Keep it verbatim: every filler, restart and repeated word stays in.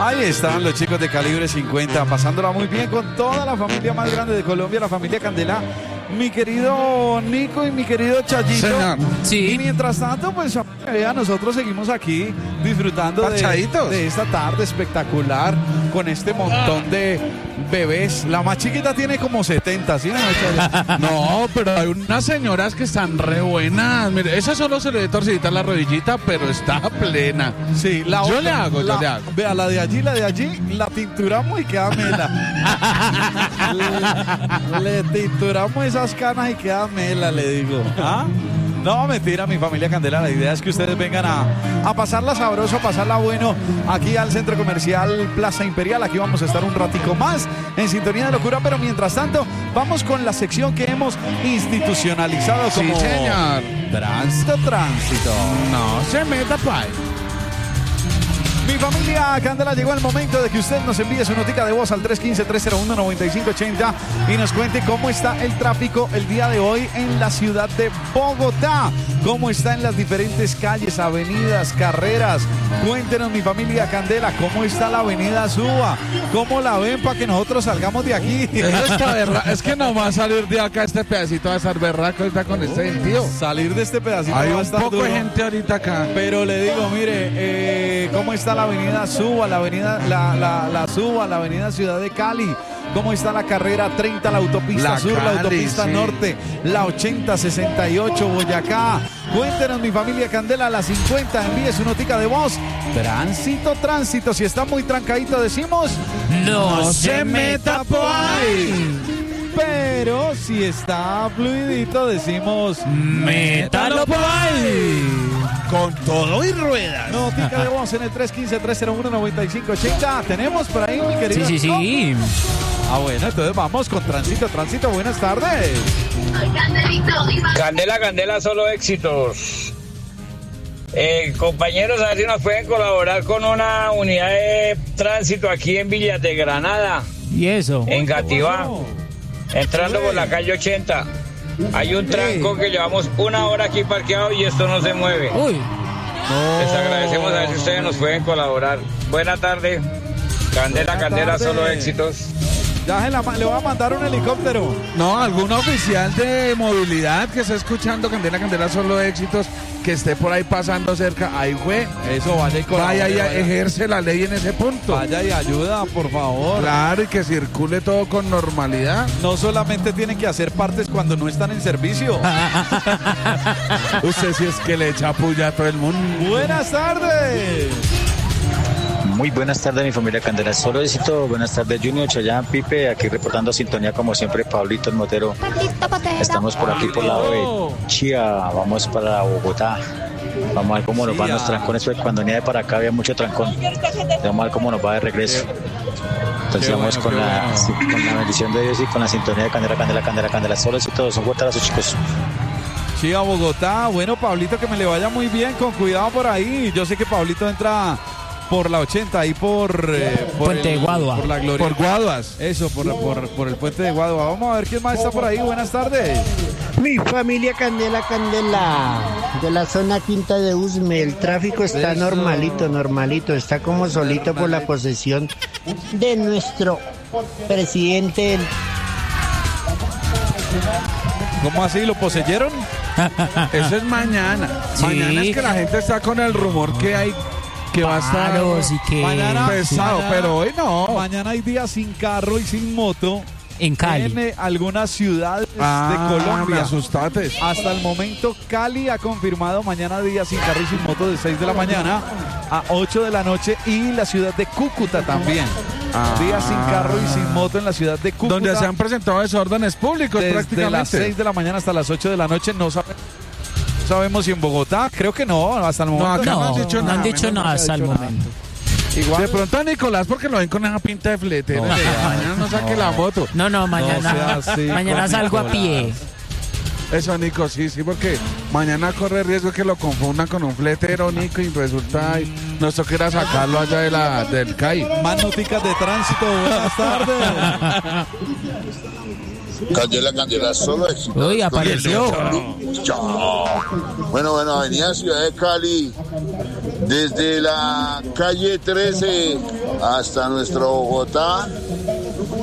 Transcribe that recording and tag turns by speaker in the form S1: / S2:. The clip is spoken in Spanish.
S1: Ahí están los chicos de Calibre cincuenta, pasándola muy bien con toda la familia más grande de Colombia, la familia Candela. Mi querido Nico y mi querido Chayito.
S2: Señor.
S1: Sí. Y mientras tanto, pues vea, nosotros seguimos aquí disfrutando de, de esta tarde espectacular con este montón de bebés. La más chiquita tiene como setenta, ¿sí?
S2: No, pero hay unas señoras que están re buenas. Mire, esa solo se le ve torcidita la rodillita, pero está plena.
S1: Sí, la
S2: yo
S1: otra,
S2: le hago,
S1: la,
S2: yo le hago.
S1: Vea, la de allí, la de allí, la tinturamos y queda mela. le, le tinturamos esas canas y queda mela, le digo. ¿Ah? No, mentira, mi familia Candela. La idea es que ustedes vengan a, a pasarla sabroso, a pasarla bueno aquí al Centro Comercial Plaza Imperial. Aquí vamos a estar un ratico más en sintonía de locura, pero mientras tanto vamos con la sección que hemos institucionalizado como...
S2: Sí, señor.
S1: Tránsito, tránsito.
S2: No se meta, pay.
S1: Mi familia Candela, llegó el momento de que usted nos envíe su notica de voz al tres uno cinco, tres cero uno, nueve cinco ocho cero y nos cuente cómo está el tráfico el día de hoy en la ciudad de Bogotá. Cómo está en las diferentes calles, avenidas, carreras. Cuéntenos, mi familia Candela, cómo está la avenida Suba. ¿Cómo la ven para que nosotros salgamos de aquí?
S2: Eso está berra- es que no va a salir de acá este pedacito, va a estar berraco ahorita con este sentido.
S1: Salir de este pedacito
S2: Hay
S1: va a
S2: un
S1: estar
S2: poco
S1: duro.
S2: de gente ahorita acá.
S1: Pero le digo, mire, eh, cómo está la avenida Suba, la avenida la, la, la Suba, la avenida Ciudad de Cali. ¿Cómo está la carrera treinta, la autopista
S2: La
S1: sur,
S2: Cali,
S1: la autopista
S2: sí.
S1: norte, la ochenta sesenta y ocho Boyacá? Cuéntenos, mi familia Candela, la cincuenta, envíe su notica de voz. Tránsito, tránsito, si está muy trancadito decimos...
S2: No, no se meta por ahí.
S1: Pero si está fluidito decimos...
S2: Métalo por ahí. Con todo y ruedas.
S1: Notica de voz en el tres uno cinco, tres cero uno, nueve cinco ocho cero. ¿Tenemos por ahí, mi querido?
S3: Sí, sí, sí.
S1: Ah, bueno, entonces vamos con Tránsito, Tránsito. Buenas tardes.
S4: Candela, Candela, solo éxitos. Eh, compañeros, a ver si nos pueden colaborar con una unidad de tránsito aquí en Villas de Granada,
S3: ¿Y eso?
S4: en Gativá, entrando por la calle ochenta. Hay un tranco que llevamos una hora aquí parqueado y esto no se mueve.
S3: Uy.
S4: Les agradecemos, a ver si ustedes nos pueden colaborar. Buena tarde. Candela,
S1: Buena
S4: Candela,
S1: tarde.
S4: solo éxitos.
S1: Ya se la, le voy a mandar un helicóptero.
S2: No, algún oficial de movilidad que esté escuchando Candela, Candela, solo éxitos, que esté por ahí pasando cerca. Ahí fue.
S1: Eso, vaya y colabore,
S2: Vaya y
S1: vaya.
S2: ejerce la ley en ese punto.
S1: Vaya y ayuda, por favor.
S2: Claro, y que circule todo con normalidad.
S1: No solamente tienen que hacer partes cuando no están en servicio.
S2: Usted sí es que le echa puya a todo el mundo.
S1: Buenas tardes.
S5: Muy buenas tardes, mi familia Candela. Solo éxito. Buenas tardes, Junior, Chayán, Pipe. Aquí reportando sintonía, como siempre, Pablito el Motero. Estamos por aquí, por la de Chía. Vamos para Bogotá. Vamos a ver cómo nos van los trancones, porque cuando venía de para acá había mucho trancón. Vamos a ver cómo nos va de regreso. Entonces
S1: Qué
S5: vamos
S1: bueno,
S5: con,
S1: qué
S5: la,
S1: bueno.
S5: sí, con la bendición de Dios y con la sintonía de Candela, Candela, Candela, Candela. Solo éxito. Son fuertes sus chicos.
S1: Sí, a Bogotá. Bueno, Pablito, que me le vaya muy bien. Con cuidado por ahí. Yo sé que Pablito entra por la ochenta, ahí por... Eh, por
S3: Puente de Guadua.
S1: Por la Gloria.
S2: Por Guaduas.
S1: Eso, por, la- por, por el puente de Guadua. Vamos a ver quién más está por ahí. Buenas tardes.
S6: Mi familia Candela, Candela, de la zona Quinta de Usme, el tráfico está
S1: Eso.
S6: normalito, normalito, está como solito por la posesión de nuestro presidente. el-
S1: ¿Cómo así? ¿Lo poseyeron?
S2: Eso es mañana.
S3: Sí.
S2: Mañana es que la gente está con el rumor que hay que va a estar
S3: Paros y que...
S1: Mañana-
S2: pesado,
S1: mañana-
S2: pero hoy no.
S1: Mañana hay días sin carro y sin moto
S3: En Cali.
S1: en eh, algunas ciudades
S2: Ah,
S1: de
S2: me
S1: Colombia.
S2: asustaste.
S1: Hasta el momento, Cali ha confirmado mañana día sin carro y sin moto de seis de la mañana a ocho de la noche, y la ciudad de Cúcuta también.
S2: Ah.
S1: Día sin carro y sin moto en la ciudad de Cúcuta.
S2: Donde se han presentado desórdenes públicos
S1: desde
S2: prácticamente.
S1: las seis de la mañana hasta las ocho de la noche. No sabe- sabemos si en Bogotá, creo que no, hasta el momento.
S2: acá no
S3: No,
S2: han dicho
S3: no
S2: nada,
S3: han dicho
S2: menos
S3: nada
S1: mal que
S3: hasta
S1: ha
S3: el
S1: dicho nada.
S3: momento.
S1: Igual,
S2: De pronto a Nicolás, porque lo ven con esa pinta de fletero.
S1: No seas-
S2: Mañana no saque la moto.
S3: No, no, mañana,
S1: sea así,
S3: mañana
S1: con
S3: salgo a
S1: Nicolás.
S3: pie.
S2: Eso, Nico, sí, sí, porque mañana corre riesgo que lo confundan con un fletero, Nico, y resulta ay, nos toca ir a sacarlo allá de la, del C A I.
S1: más noticias de tránsito. Buenas tardes.
S7: Candela, Candela, solo éxito.
S3: Uy, apareció.
S7: Chao. Bueno, bueno, Avenida Ciudad de Cali, desde la calle trece hasta nuestro Bogotá